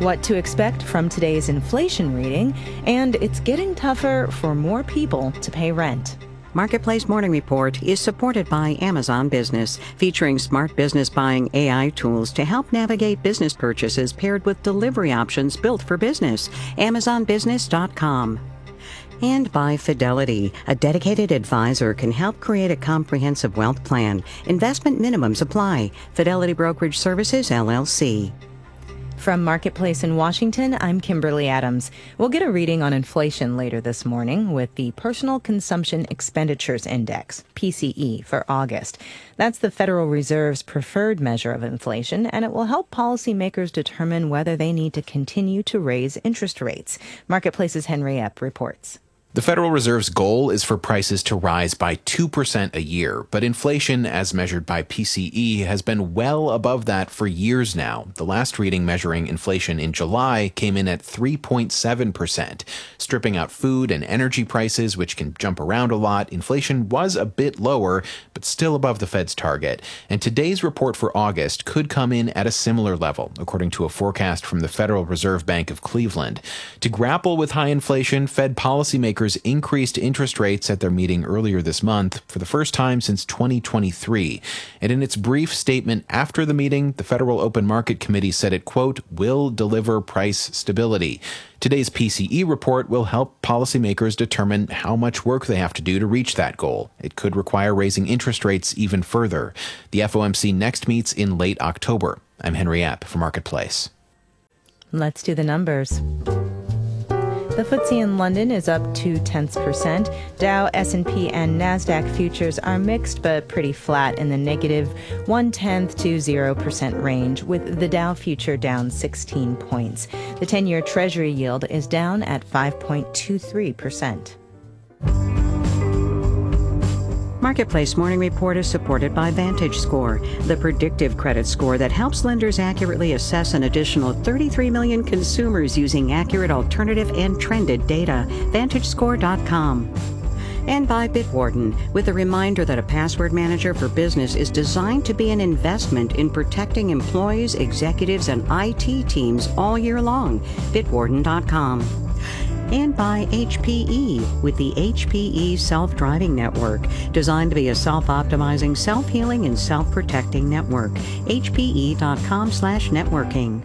what to expect from today's inflation reading, and it's getting tougher for more people to pay rent. Marketplace Morning Report is supported by Amazon Business, featuring smart business buying AI tools to help navigate business purchases paired with delivery options built for business. AmazonBusiness.com. And by Fidelity, a dedicated advisor can help create a comprehensive wealth plan. Investment minimums apply. Fidelity Brokerage Services, LLC. From Marketplace in Washington, I'm Kimberly Adams. We'll get a reading on inflation later this morning with the Personal Consumption Expenditures Index, PCE, for August. That's the Federal Reserve's preferred measure of inflation, and it will help policymakers determine whether they need to continue to raise interest rates. Marketplace's Henry Epp reports. The Federal Reserve's goal is for prices to rise by 2% a year, but inflation, as measured by PCE, has been well above that for years now. The last reading measuring inflation in July came in at 3.7%. Stripping out food and energy prices, which can jump around a lot, inflation was a bit lower, but still above the Fed's target. And today's report for August could come in at a similar level, according to a forecast from the Federal Reserve Bank of Cleveland. To grapple with high inflation, Fed policymakers increased interest rates at their meeting earlier this month for the first time since 2023. And in its brief statement after the meeting, the Federal Open Market Committee said it, quote, will deliver price stability. Today's PCE report will help policymakers determine how much work they have to do to reach that goal. It could require raising interest rates even further. The FOMC next meets in late October. I'm Henry Epp for Marketplace. Let's do the numbers. The FTSE in London is up 0.2%. Dow, S&P, and NASDAQ futures are mixed but pretty flat in the negative 0.1% to 0% range, with the Dow future down 16 points. The 10-year Treasury yield is down at 5.23%. Marketplace Morning Report is supported by VantageScore, the predictive credit score that helps lenders accurately assess an additional 33 million consumers using accurate alternative and trended data. VantageScore.com. And by Bitwarden, with a reminder that a password manager for business is designed to be an investment in protecting employees, executives, and IT teams all year long. Bitwarden.com. And by HPE, with the HPE Self-Driving Network, designed to be a self-optimizing, self-healing, and self-protecting network. HPE.com/networking.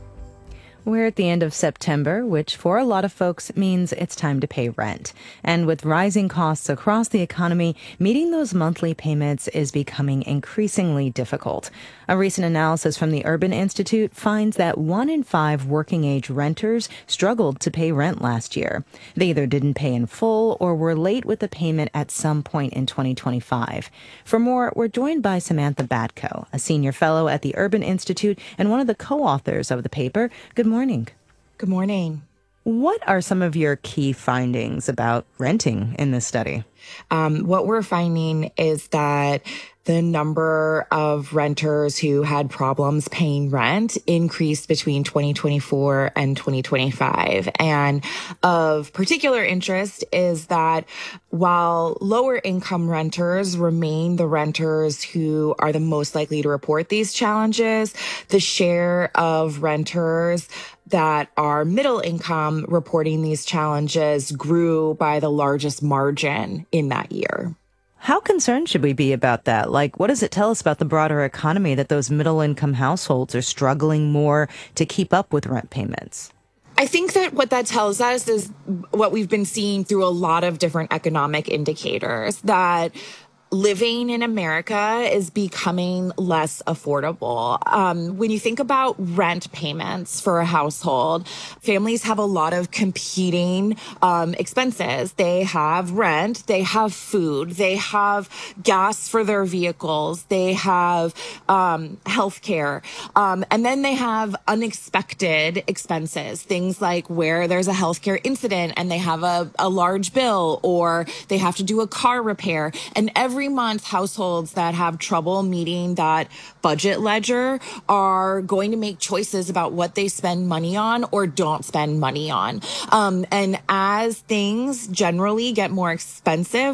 We're at the end of September, which for a lot of folks means it's time to pay rent. And with rising costs across the economy, meeting those monthly payments is becoming increasingly difficult. A recent analysis from the Urban Institute finds that 1 in 5 working-age renters struggled to pay rent last year. They either didn't pay in full or were late with the payment at some point in 2025. For more, we're joined by Samantha Batko, a senior fellow at the Urban Institute and one of the co-authors of the paper. Good morning. Good morning. What are some of your key findings about renting in this study? What we're finding is that the number of renters who had problems paying rent increased between 2024 and 2025. And of particular interest is that while lower income renters remain the renters who are the most likely to report these challenges, the share of renters that are middle income reporting these challenges grew by the largest margin in that year. How concerned should we be about that? Like, what does it tell us about the broader economy that those middle-income households are struggling more to keep up with rent payments? I think that what that tells us is what we've been seeing through a lot of different economic indicators, that living in America is becoming less affordable. When you think about rent payments for a household, families have a lot of competing expenses. They have rent, they have food, they have gas for their vehicles, they have healthcare, and then they have unexpected expenses, things like where there's a healthcare incident and they have a large bill, or they have to do a car repair. And every month, households that have trouble meeting that budget ledger are going to make choices about what they spend money on or don't spend money on. And as things generally get more expensive,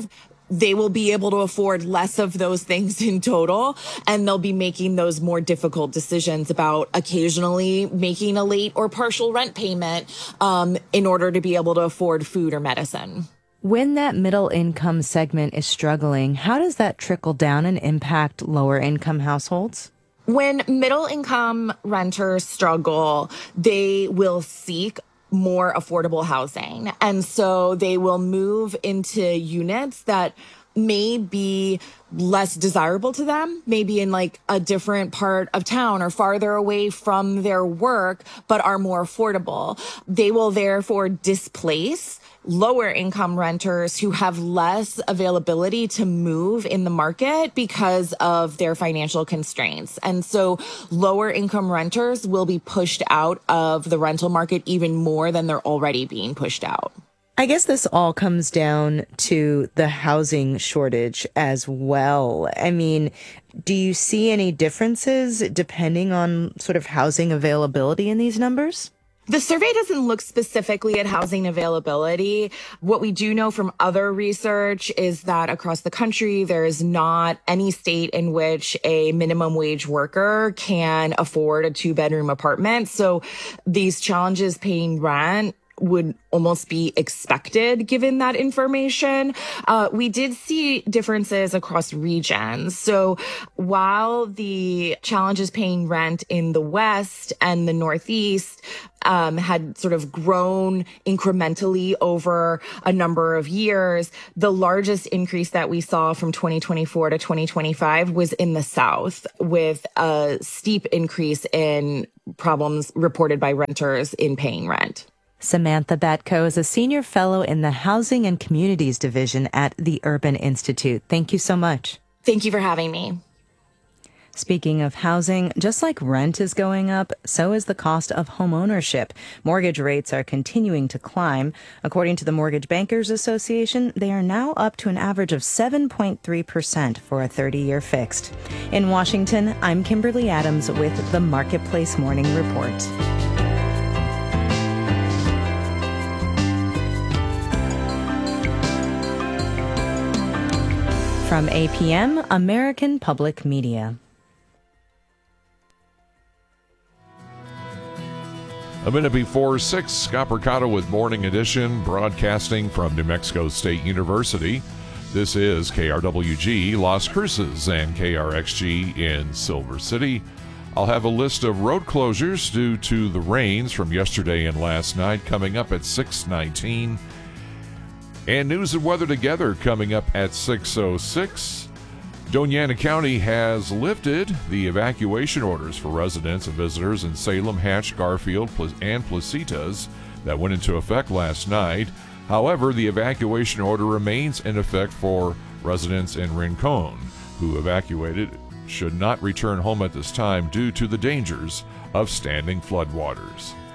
they will be able to afford less of those things in total, and they'll be making those more difficult decisions about occasionally making a late or partial rent payment in order to be able to afford food or medicine. When that middle income segment is struggling, how does that trickle down and impact lower income households? When middle income renters struggle, they will seek more affordable housing. And so they will move into units that may be less desirable to them, maybe in like a different part of town or farther away from their work, but are more affordable. They will therefore displace lower income renters who have less availability to move in the market because of their financial constraints. And so lower income renters will be pushed out of the rental market even more than they're already being pushed out. I guess this all comes down to the housing shortage as well. I mean, do you see any differences depending on sort of housing availability in these numbers? The survey doesn't look specifically at housing availability. What we do know from other research is that across the country, there is not any state in which a minimum wage worker can afford a 2-bedroom apartment. So these challenges paying rent would almost be expected given that information. We did see differences across regions. So while the challenges paying rent in the West and the Northeast had sort of grown incrementally over a number of years, the largest increase that we saw from 2024 to 2025 was in the South, with a steep increase in problems reported by renters in paying rent. Samantha Batko is a senior fellow in the Housing and Communities Division at the Urban Institute. Thank you so much. Thank you for having me. Speaking of housing, just like rent is going up, so is the cost of home ownership. Mortgage rates are continuing to climb. According to the Mortgage Bankers Association, they are now up to an average of 7.3% for a 30-year fixed. In Washington, I'm Kimberly Adams with the Marketplace Morning Report. From APM, American Public Media. A minute before 6, Scott Percato with Morning Edition, broadcasting from New Mexico State University. This is KRWG Las Cruces and KRXG in Silver City. I'll have a list of road closures due to the rains from yesterday and last night coming up at 6:19. And news and weather together coming up at 6:06. Doña Ana County has lifted the evacuation orders for residents and visitors in Salem, Hatch, Garfield, and Placitas that went into effect last night. However, the evacuation order remains in effect for residents in Rincon who evacuated should not return home at this time due to the dangers of standing floodwaters.